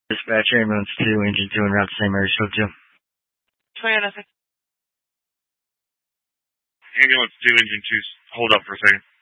Dispatch ambulance 2, engine 2, en route to St. Mary's, code 2. 20 nothing. Ambulance 2, engine 2, hold up for a second.